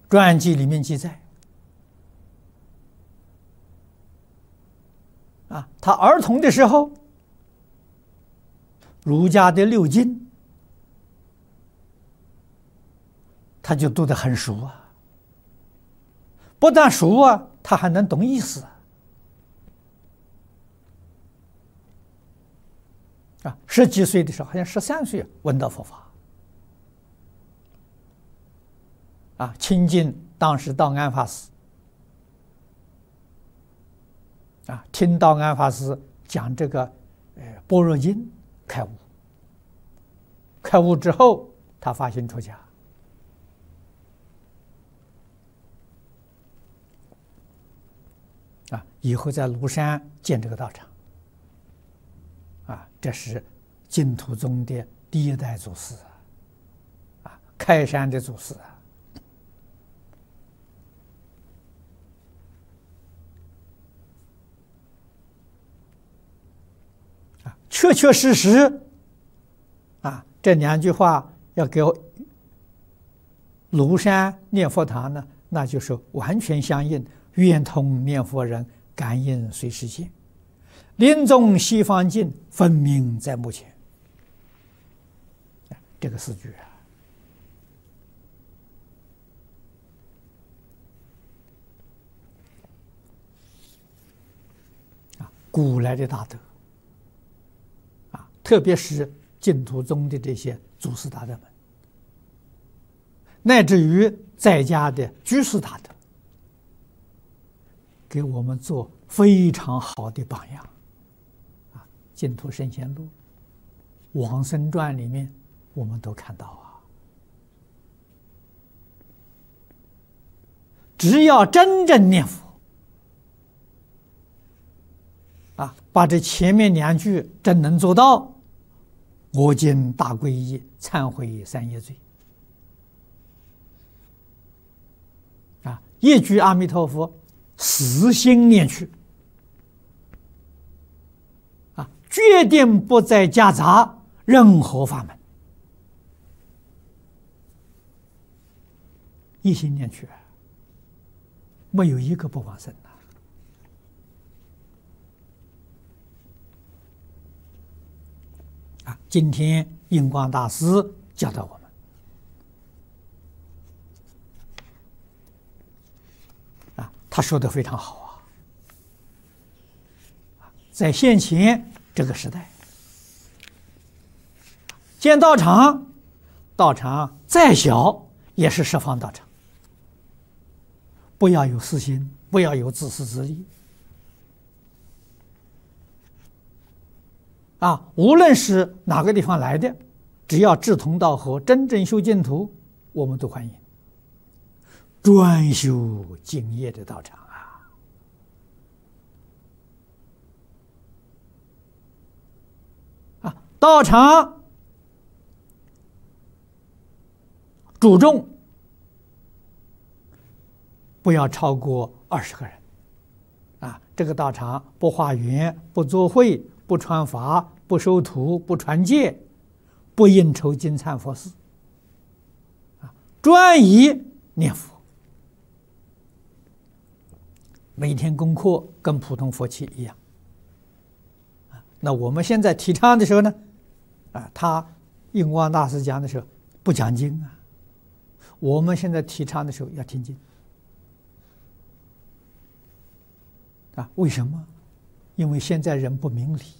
传记里面记载，他儿童的时候，儒家的六经，他就读得很熟啊。不但熟啊，他还能懂意思10几岁的时候，好像13岁闻到佛法亲近当时道安法师听道安法师讲这个般若经，开悟之后，他发心出家以后在庐山建这个道场这是净土宗的第一代祖师开山的祖师确确实实这2句话要给庐山念佛堂呢，那就是完全相应。愿同念佛人，感应随时现。临终西方尽，分明在目前。这个4句古来的大德特别是净土宗的这些祖师大德们，乃至于在家的居士大德，给我们做非常好的榜样净土圣贤录、往生传里面我们都看到只要真正念佛把这前面2句真能做到，我今大皈依，忏悔3业罪一句阿弥陀佛，死心念去决定不再夹杂任何法门，一心念去没有一个不往生今天印光大师教导我们他说的非常好在现前这个时代，建道场，道场再小也是十方道场，不要有私心，不要有自私自利无论是哪个地方来的，只要志同道合，真正修净土，我们都欢迎。专修净业的道场道场主众不要超过20个人这个道场不化缘，不做会，不传法，不收徒，不传戒，不应酬金忏佛事专一念佛，每天功课跟普通佛七一样那我们现在提倡的时候呢他印光大师讲的时候不讲经我们现在提倡的时候要听经为什么？因为现在人不明理